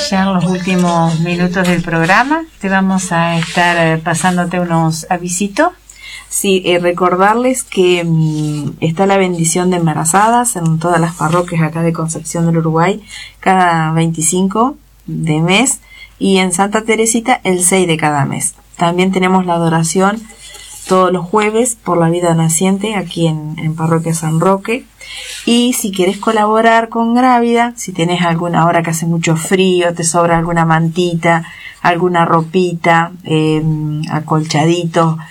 ya en los últimos minutos del programa. Te vamos a estar pasándote unos avisitos. Sí, recordarles que está la bendición de embarazadas en todas las parroquias acá de Concepción del Uruguay, cada 25 de mes, y en Santa Teresita el 6 de cada mes. También tenemos la adoración todos los jueves por la vida naciente aquí en Parroquia San Roque. Y si quieres colaborar con Grávida, si tienes alguna hora que hace mucho frío, te sobra alguna mantita, alguna ropita, acolchadito,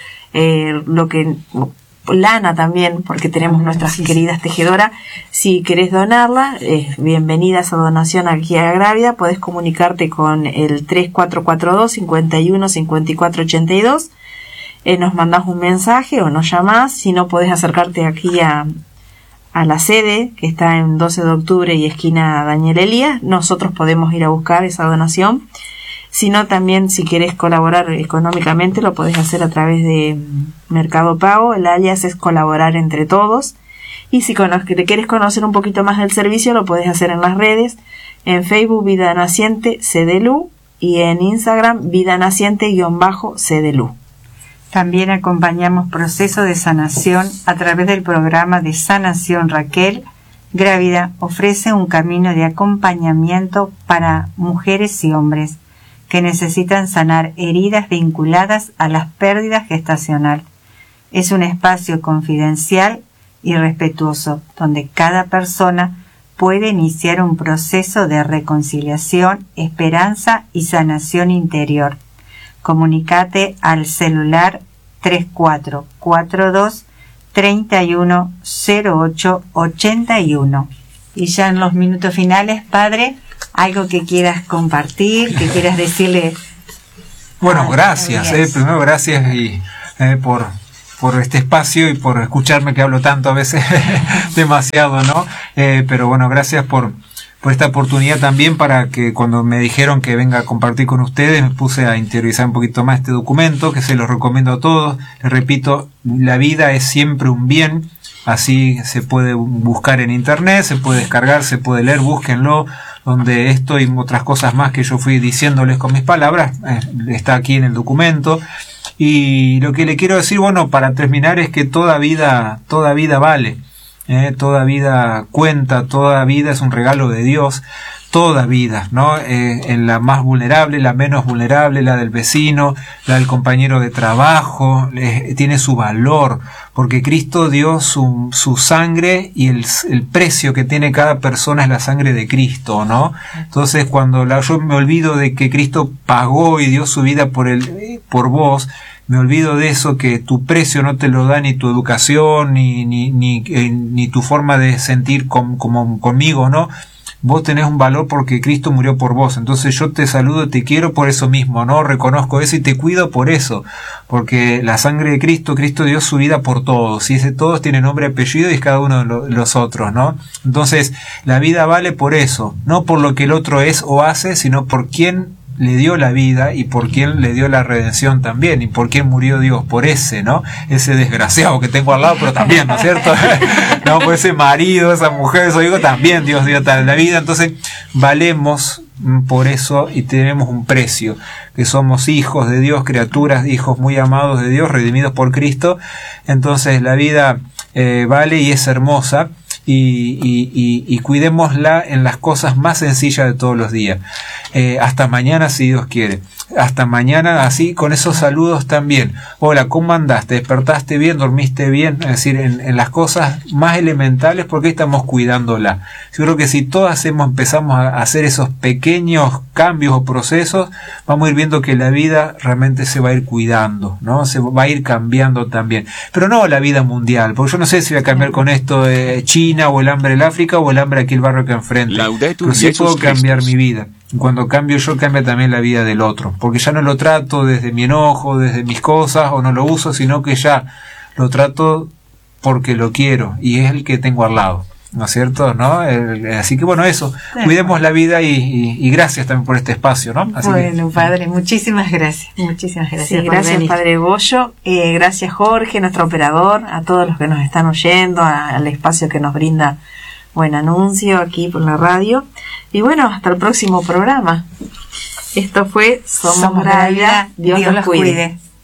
lana también, porque tenemos nuestras queridas tejedoras. Si querés donarla, bienvenida a esa donación aquí a Grávida. Podés comunicarte con el 3442 51 54 82. Nos mandás un mensaje o nos llamás. Si no, podés acercarte aquí a la sede que está en 12 de octubre y esquina Daniel Elías. Nosotros podemos ir a buscar esa donación. Si no, también si querés colaborar económicamente lo podés hacer a través de Mercado Pago. El alias es Colaborar Entre Todos. Y si te querés conocer un poquito más del servicio, lo podés hacer en las redes, en Facebook Vida Naciente CDLU y en Instagram Vida Naciente-CDLU. También acompañamos proceso de sanación a través del programa de Sanación Raquel. Grávida ofrece un camino de acompañamiento para mujeres y hombres que necesitan sanar heridas vinculadas a las pérdidas gestacional. Es un espacio confidencial y respetuoso donde cada persona puede iniciar un proceso de reconciliación, esperanza y sanación interior. Comunícate al celular 3442 310881. Y ya en los minutos finales, Padre, algo que quieras compartir, que quieras decirle. Bueno, gracias. Primero, gracias por este espacio y por escucharme, que hablo tanto a veces, demasiado, ¿no? Pero bueno, gracias por esta oportunidad también, para que cuando me dijeron que venga a compartir con ustedes, me puse a interiorizar un poquito más este documento, que se los recomiendo a todos. Les repito, la vida es siempre un bien. Así se puede buscar en internet, se puede descargar, se puede leer, búsquenlo, donde esto y otras cosas más que yo fui diciéndoles con mis palabras, está aquí en el documento. Y lo que le quiero decir, bueno, para terminar, es que toda vida vale, toda vida cuenta, toda vida es un regalo de Dios, toda vida, ¿no? En la más vulnerable, la menos vulnerable, la del vecino, la del compañero de trabajo, tiene su valor, porque Cristo dio su sangre, y el precio que tiene cada persona es la sangre de Cristo, ¿no? Entonces, cuando yo me olvido de que Cristo pagó y dio su vida por vos, me olvido de eso, que tu precio no te lo da ni tu educación, ni tu forma de sentir conmigo, ¿no? Vos tenés un valor porque Cristo murió por vos. Entonces yo te saludo, te quiero por eso mismo, ¿no? Reconozco eso y te cuido por eso. Porque la sangre de Cristo dio su vida por todos. Y ese todos tiene nombre y apellido, y es cada uno de los otros, ¿no? Entonces la vida vale por eso. No por lo que el otro es o hace, sino por quién le dio la vida y por quién le dio la redención también, y por quién murió Dios, por ese, ¿no? Ese desgraciado que tengo al lado, pero también, ¿no es cierto? No, por ese marido, esa mujer, eso digo, también Dios dio la vida. Entonces valemos por eso y tenemos un precio, que somos hijos de Dios, criaturas, hijos muy amados de Dios, redimidos por Cristo. Entonces la vida vale y es hermosa. Y cuidémosla en las cosas más sencillas de todos los días. Hasta mañana, si Dios quiere. Hasta mañana, así, con esos saludos también. Hola, ¿cómo andaste? ¿Despertaste bien? ¿Dormiste bien? Es decir, en las cosas más elementales, porque estamos cuidándola. Yo creo que si todas empezamos a hacer esos pequeños cambios o procesos, vamos a ir viendo que la vida realmente se va a ir cuidando, ¿no? Se va a ir cambiando también. Pero no la vida mundial, porque yo no sé si va a cambiar con esto China, o el hambre del África, o el hambre aquí el barrio que enfrente. Pero sí puedo cambiar mi vida. Cuando cambio yo, cambia también la vida del otro, porque ya no lo trato desde mi enojo, desde mis cosas, o no lo uso, sino que ya lo trato porque lo quiero, y es el que tengo al lado, ¿no es cierto? ¿No? Así que bueno, eso, cuidemos la vida, y gracias también por este espacio, ¿no? Así bueno, Padre, muchísimas gracias. Muchísimas gracias. Sí, gracias, Padre Bollo. Gracias, Jorge, nuestro operador, a todos los que nos están oyendo, al espacio que nos brinda buen anuncio aquí por la radio. Y bueno, hasta el próximo programa. Esto fue Somos Grávida, Dios los cuide.